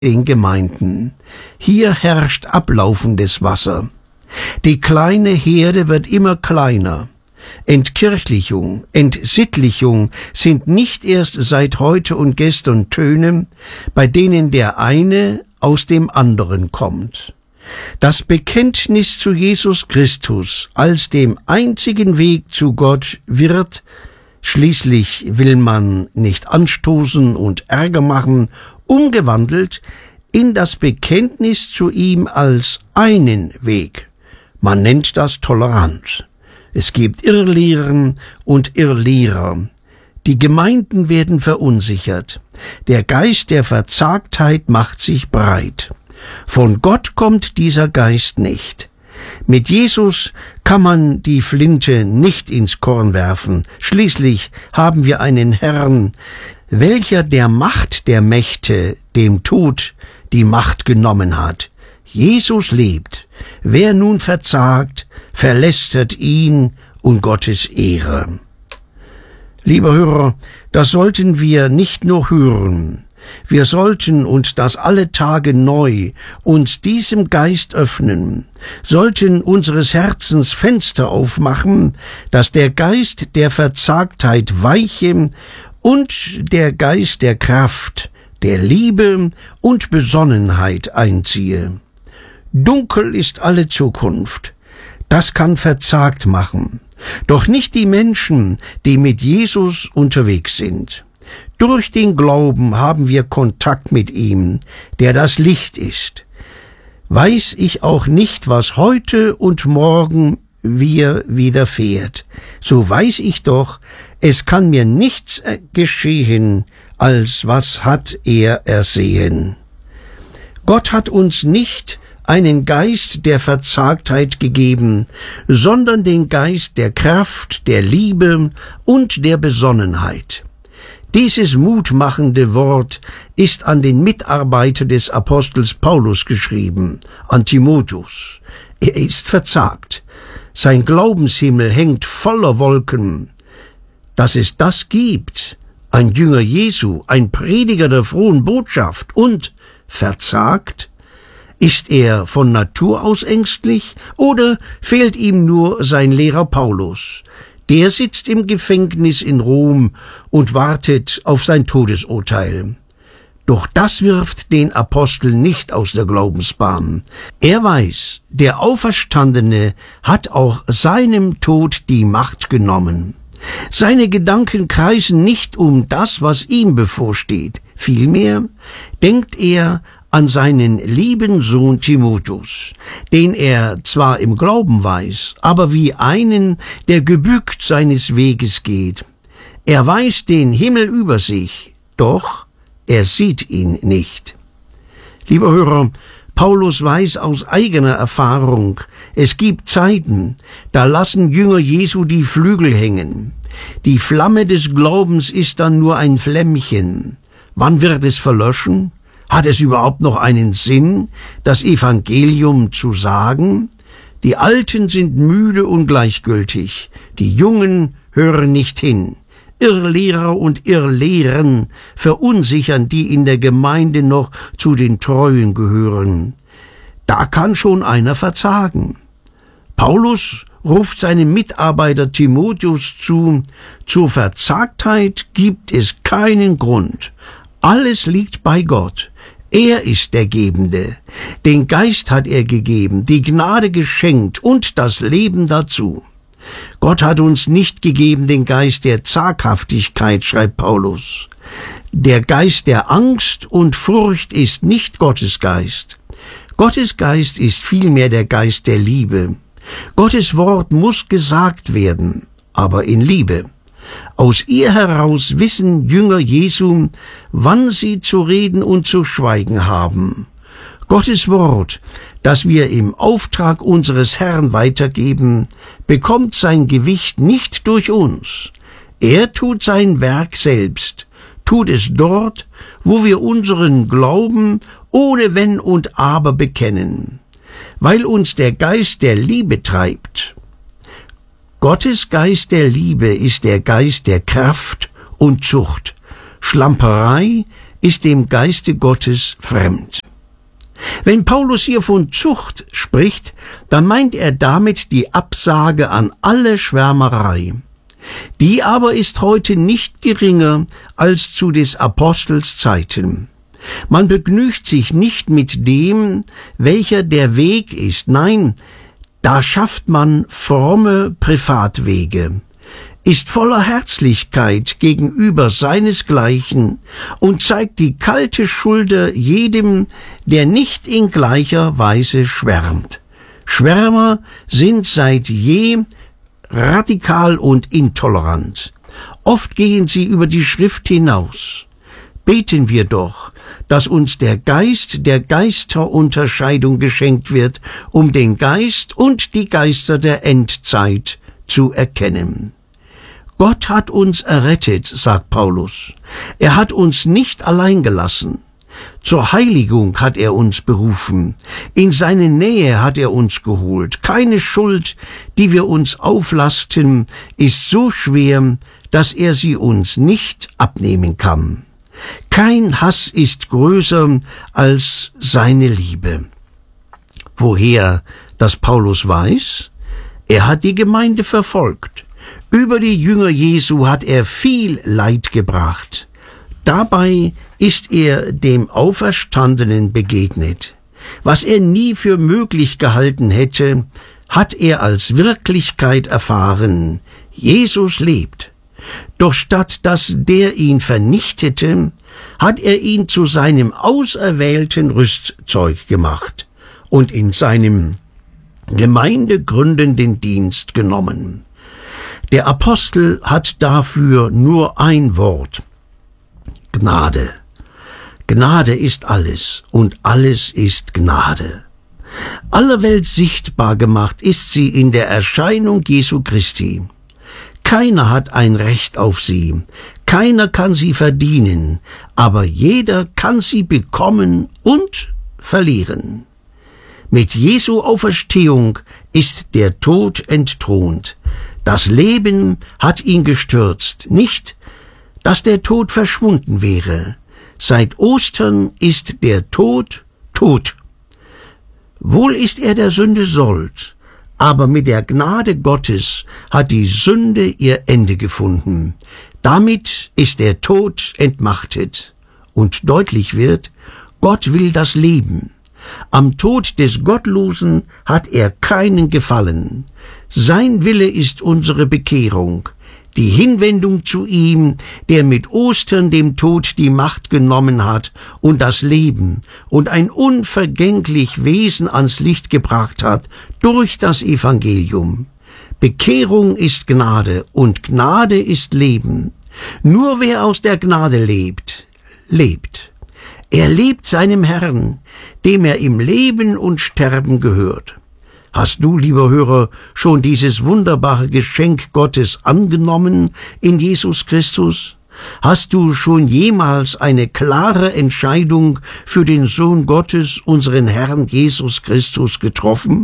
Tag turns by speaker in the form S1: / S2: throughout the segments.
S1: den Gemeinden. Hier herrscht ablaufendes Wasser. Die kleine Herde wird immer kleiner. Entkirchlichung, Entsittlichung sind nicht erst seit heute und gestern Töne, bei denen der eine aus dem anderen kommt. Das Bekenntnis zu Jesus Christus als dem einzigen Weg zu Gott wird, schließlich will man nicht anstoßen und Ärger machen, umgewandelt in das Bekenntnis zu ihm als einen Weg. Man nennt das Toleranz. Es gibt Irrlehren und Irrlehrer. Die Gemeinden werden verunsichert. Der Geist der Verzagtheit macht sich breit. Von Gott kommt dieser Geist nicht. Mit Jesus kann man die Flinte nicht ins Korn werfen. Schließlich haben wir einen Herrn, welcher der Macht der Mächte, dem Tod, die Macht genommen hat. Jesus lebt. Wer nun verzagt, verlästert ihn und Gottes Ehre. Lieber Hörer, das sollten wir nicht nur hören. Wir sollten uns das alle Tage neu uns diesem Geist öffnen, sollten unseres Herzens Fenster aufmachen, dass der Geist der Verzagtheit weiche und der Geist der Kraft, der Liebe und Besonnenheit einziehe. Dunkel ist alle Zukunft. Das kann verzagt machen. Doch nicht die Menschen, die mit Jesus unterwegs sind. Durch den Glauben haben wir Kontakt mit ihm, der das Licht ist. Weiß ich auch nicht, was heute und morgen mir widerfährt, so weiß ich doch, es kann mir nichts geschehen, als was hat er ersehen. Gott hat uns nicht einen Geist der Verzagtheit gegeben, sondern den Geist der Kraft, der Liebe und der Besonnenheit. Dieses mutmachende Wort ist an den Mitarbeiter des Apostels Paulus geschrieben, an Timotheus. Er ist verzagt. Sein Glaubenshimmel hängt voller Wolken. Dass es das gibt, ein Jünger Jesu, ein Prediger der frohen Botschaft und verzagt, ist er von Natur aus ängstlich oder fehlt ihm nur sein Lehrer Paulus? Der sitzt im Gefängnis in Rom und wartet auf sein Todesurteil. Doch das wirft den Apostel nicht aus der Glaubensbahn. Er weiß, der Auferstandene hat auch seinem Tod die Macht genommen. Seine Gedanken kreisen nicht um das, was ihm bevorsteht. Vielmehr denkt er an seinen lieben Sohn Timotheus, den er zwar im Glauben weiß, aber wie einen, der gebückt seines Weges geht. Er weiß den Himmel über sich, doch er sieht ihn nicht. Lieber Hörer, Paulus weiß aus eigener Erfahrung, es gibt Zeiten, da lassen Jünger Jesu die Flügel hängen. Die Flamme des Glaubens ist dann nur ein Flämmchen. Wann wird es verlöschen? Hat es überhaupt noch einen Sinn, das Evangelium zu sagen? Die Alten sind müde und gleichgültig, die Jungen hören nicht hin. Irrlehrer und Irrlehren verunsichern die in der Gemeinde noch zu den Treuen gehören. Da kann schon einer verzagen. Paulus ruft seinem Mitarbeiter Timotheus zu, zur Verzagtheit gibt es keinen Grund. Alles liegt bei Gott. Er ist der Gebende. Den Geist hat er gegeben, die Gnade geschenkt und das Leben dazu. Gott hat uns nicht gegeben den Geist der Zaghaftigkeit, schreibt Paulus. Der Geist der Angst und Furcht ist nicht Gottes Geist. Gottes Geist ist vielmehr der Geist der Liebe. Gottes Wort muss gesagt werden, aber in Liebe. Aus ihr heraus wissen Jünger Jesu, wann sie zu reden und zu schweigen haben. Gottes Wort, das wir im Auftrag unseres Herrn weitergeben, bekommt sein Gewicht nicht durch uns. Er tut sein Werk selbst, tut es dort, wo wir unseren Glauben ohne Wenn und Aber bekennen, weil uns der Geist der Liebe treibt. Gottes Geist der Liebe ist der Geist der Kraft und Zucht. Schlamperei ist dem Geiste Gottes fremd. Wenn Paulus hier von Zucht spricht, dann meint er damit die Absage an alle Schwärmerei. Die aber ist heute nicht geringer als zu des Apostels Zeiten. Man begnügt sich nicht mit dem, welcher der Weg ist. Nein, da schafft man fromme Privatwege, ist voller Herzlichkeit gegenüber seinesgleichen und zeigt die kalte Schulter jedem, der nicht in gleicher Weise schwärmt. Schwärmer sind seit je radikal und intolerant. Oft gehen sie über die Schrift hinaus. Beten wir doch, dass uns der Geist der Geisterunterscheidung geschenkt wird, um den Geist und die Geister der Endzeit zu erkennen. Gott hat uns errettet, sagt Paulus. Er hat uns nicht allein gelassen. Zur Heiligung hat er uns berufen. In seine Nähe hat er uns geholt. Keine Schuld, die wir uns auflasten, ist so schwer, dass er sie uns nicht abnehmen kann. Kein Hass ist größer als seine Liebe. Woher das Paulus weiß? Er hat die Gemeinde verfolgt. Über die Jünger Jesu hat er viel Leid gebracht. Dabei ist er dem Auferstandenen begegnet. Was er nie für möglich gehalten hätte, hat er als Wirklichkeit erfahren. Jesus lebt. Doch statt dass der ihn vernichtete, hat er ihn zu seinem auserwählten Rüstzeug gemacht und in seinem gemeindegründenden Dienst genommen. Der Apostel hat dafür nur ein Wort: Gnade. Gnade ist alles und alles ist Gnade. Aller Welt sichtbar gemacht ist sie in der Erscheinung Jesu Christi. Keiner hat ein Recht auf sie, keiner kann sie verdienen, aber jeder kann sie bekommen und verlieren. Mit Jesu Auferstehung ist der Tod entthront. Das Leben hat ihn gestürzt, nicht, dass der Tod verschwunden wäre. Seit Ostern ist der Tod tot. Wohl ist er der Sünde Sold, aber mit der Gnade Gottes hat die Sünde ihr Ende gefunden. Damit ist der Tod entmachtet. Und deutlich wird, Gott will das Leben. Am Tod des Gottlosen hat er keinen Gefallen. Sein Wille ist unsere Bekehrung, die Hinwendung zu ihm, der mit Ostern dem Tod die Macht genommen hat und das Leben und ein unvergänglich Wesen ans Licht gebracht hat durch das Evangelium. Bekehrung ist Gnade und Gnade ist Leben. Nur wer aus der Gnade lebt, lebt. Er lebt seinem Herrn, dem er im Leben und Sterben gehört. Hast du, lieber Hörer, schon dieses wunderbare Geschenk Gottes angenommen in Jesus Christus? Hast du schon jemals eine klare Entscheidung für den Sohn Gottes, unseren Herrn Jesus Christus, getroffen?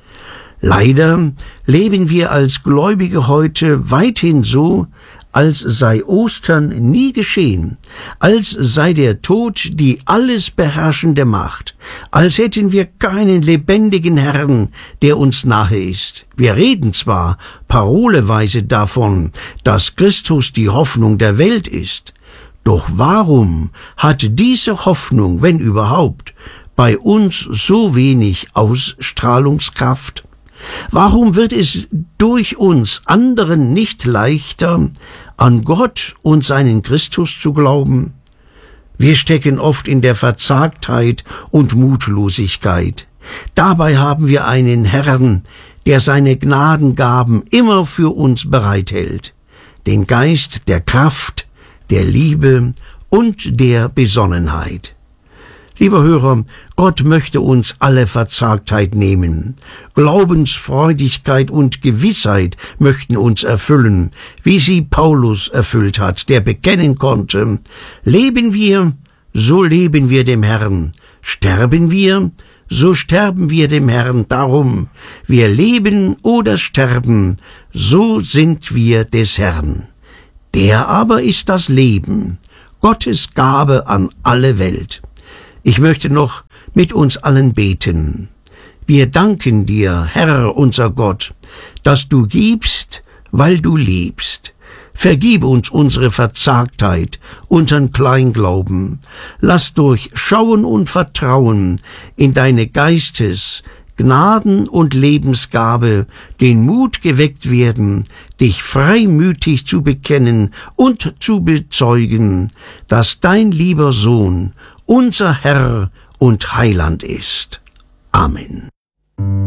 S1: Leider leben wir als Gläubige heute weithin so, als sei Ostern nie geschehen, als sei der Tod die alles beherrschende Macht, als hätten wir keinen lebendigen Herrn, der uns nahe ist. Wir reden zwar paroleweise davon, dass Christus die Hoffnung der Welt ist, doch warum hat diese Hoffnung, wenn überhaupt, bei uns so wenig Ausstrahlungskraft? Warum wird es durch uns anderen nicht leichter, an Gott und seinen Christus zu glauben? Wir stecken oft in der Verzagtheit und Mutlosigkeit. Dabei haben wir einen Herrn, der seine Gnadengaben immer für uns bereithält, den Geist der Kraft, der Liebe und der Besonnenheit. Lieber Hörer, Gott möchte uns alle Verzagtheit nehmen. Glaubensfreudigkeit und Gewissheit möchten uns erfüllen, wie sie Paulus erfüllt hat, der bekennen konnte: Leben wir, so leben wir dem Herrn. Sterben wir, so sterben wir dem Herrn. Darum, wir leben oder sterben, so sind wir des Herrn. Der aber ist das Leben. Gottes Gabe an alle Welt. Ich möchte noch mit uns allen beten. Wir danken dir, Herr unser Gott, dass du gibst, weil du liebst. Vergib uns unsere Verzagtheit, unseren Kleinglauben. Lass durch Schauen und Vertrauen in deine Gnaden und Lebensgabe den Mut geweckt werden, dich freimütig zu bekennen und zu bezeugen, dass dein lieber Sohn unser Herr und Heiland ist. Amen.